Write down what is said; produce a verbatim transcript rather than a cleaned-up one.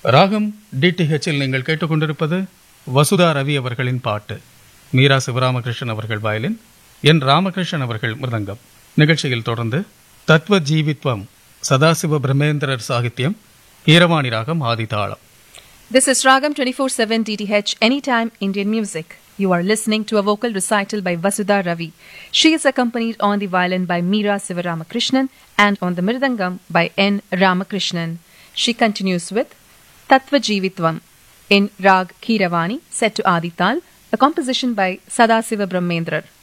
ராகம் டிடிஹெச்சில் நீங்கள் கேட்டுக்கொண்டிருப்பது வசுதா ரவி அவர்களின் பாட்டு. மீரா சிவராமகிருஷ்ணன் அவர்கள் வயலின், என் ராமகிருஷ்ணன் அவர்கள் மிருதங்கம். நிகழ்ச்சியில் தொடர்ந்து தத்துவ ஜீவித்வம் சதாசிவ பிரம்மேந்திரர் சாகித்யம், ஈரவாணி ராகம் ஆதிதாளம். This is Ragam twenty-four seven D T H Anytime Indian Music. You are listening to a vocal recital by Vasudha Ravi. She is accompanied on the violin by Meera Sivaramakrishnan and on the mridangam by N. Ramakrishnan. She continues with Tattva Jeevitvam in Rag Keeravani set to Adi Tal, a composition by Sadasiva Brahmendrar.